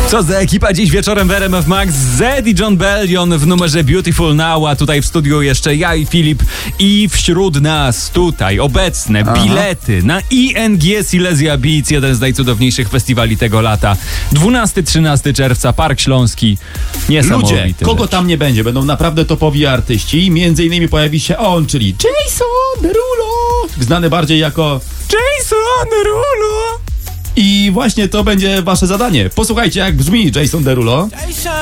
Co za ekipa dziś wieczorem w RMF Max? Zed i Jon Bellion w numerze Beautiful Now, a tutaj w studiu jeszcze ja i Filip i wśród nas tutaj obecne bilety na ING Silesia Beats, jeden z najcudowniejszych festiwali tego lata. 12-13 czerwca, Park Śląski. Niesamowity. Ludzie, kogo tam nie będzie? Będą naprawdę topowi artyści. Między innymi pojawi się on, czyli Jason Derulo, znany bardziej jako Jason Derulo. I właśnie to będzie wasze zadanie. Posłuchajcie, jak brzmi Jason Derulo.